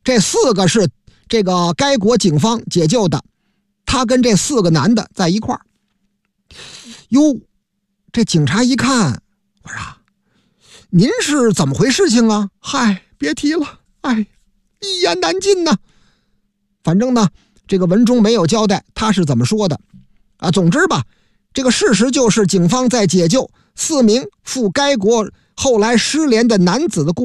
这4个是这个该国警方解救的，他跟这4个男的在一块儿。哟，这警察一看，我说您是怎么回事情啊？嗨，别提了，哎，一言难尽呐。反正呢，这个文中没有交代他是怎么说的啊。总之吧，这个事实就是警方在解救4名赴该国后来失联的男子的故事。